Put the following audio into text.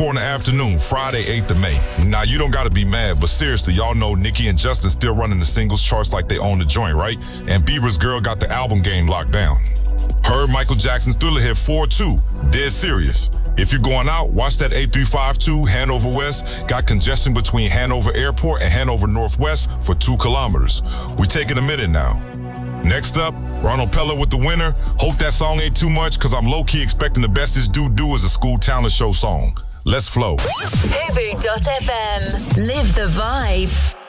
4 in the afternoon, Friday, 8th of May. Now, you don't gotta be mad, but seriously, y'all know Nicki and Justin still running the singles charts like they own the joint, right? And Bieber's Girl got the album game locked down. Heard Michael Jackson's Thriller hit 4-2, dead serious. If you're going out, watch that A352 Hanover West. Got congestion between Hanover Airport and Hanover Northwest for 2 kilometers. We taking a minute now. Next up, Ronald Pella with The Winner. Hope that song ain't too much, cause I'm low-key expecting the Best This Dude Do as a school talent show song. Let's flow. Fubu.fm. Live the vibe.